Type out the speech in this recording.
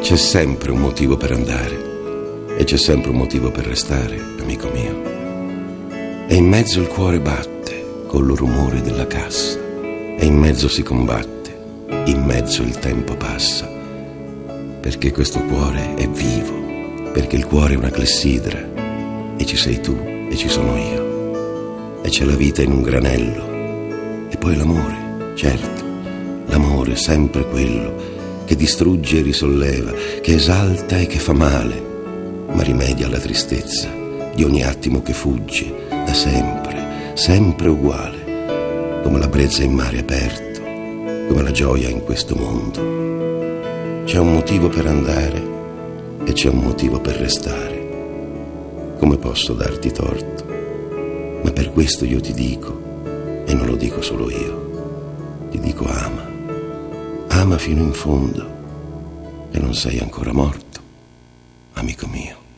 C'è sempre un motivo per andare e c'è sempre un motivo per restare, amico mio. E in mezzo il cuore batte col rumore della cassa, e in mezzo si combatte, in mezzo il tempo passa, perché questo cuore è vivo, perché il cuore è una clessidra, e ci sei tu e ci sono io, e c'è la vita in un granello, e poi l'amore, certo, l'amore sempre quello che distrugge e risolleva, che esalta e che fa male, ma rimedia la tristezza di ogni attimo che fugge, da sempre, sempre uguale, come la brezza in mare aperto, come la gioia in questo mondo. C'è un motivo per andare e c'è un motivo per restare. Come posso darti torto? Ma per questo io ti dico, e non lo dico solo io, ti dico ama. Ama fino in fondo, e non sei ancora morto, amico mio.